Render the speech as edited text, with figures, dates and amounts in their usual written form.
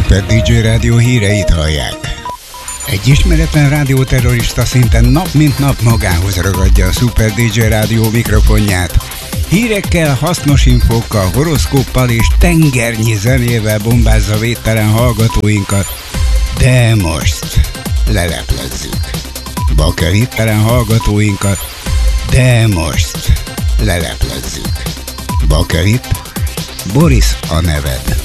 Super DJ Rádió híreit hallják. Egy ismeretlen rádióterrorista szinte nap mint nap magához ragadja a Super DJ Rádió mikrofonját. Hírekkel, hasznos infókkal, horoszkóppal és tengernyi zenével bombázza védtelen hallgatóinkat. De most leleplezzük. Bakelitelen hallgatóinkat. De most leleplezzük. Bakelit, Boris a neved.